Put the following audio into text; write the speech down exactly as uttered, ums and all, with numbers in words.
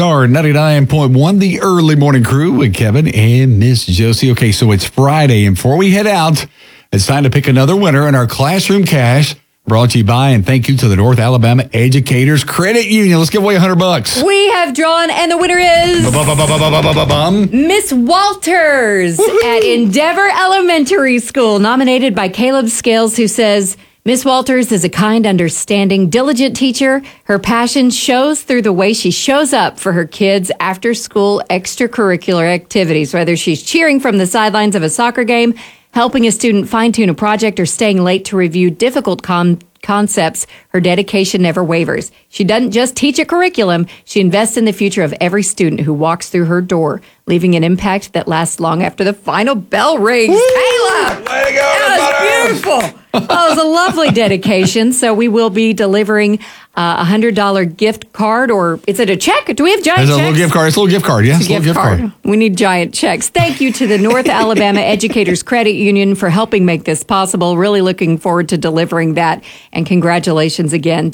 Star ninety-nine point one, the early morning crew with Kevin and Miss Josie. Okay, so it's Friday, and before we head out, it's time to pick another winner in our Classroom Cash, brought to you by and thank you to the North Alabama Educators Credit Union. Let's give away one hundred bucks. We have drawn, and the winner is Miss Walters at Endeavor Elementary School, nominated by Caleb Scales, who says, Miss Walters is a kind, understanding, diligent teacher. Her passion shows through the way she shows up for her kids' after-school extracurricular activities, whether she's cheering from the sidelines of a soccer game, helping a student fine-tune a project, or staying late to review difficult com- concepts. Her dedication never wavers. She doesn't just teach a curriculum, she invests in the future of every student who walks through her door, leaving an impact that lasts long after the final bell rings. Caleb! Way to go, that was beautiful. That was a lovely dedication. So we will be delivering uh, a one hundred dollars gift card, or is it a check? Do we have giant It's a checks? little gift card. It's a little gift card, yeah. It's a gift, gift card. card. We need giant checks. Thank you to the North Alabama Educators Credit Union for helping make this possible. Really looking forward to delivering that. And congratulations again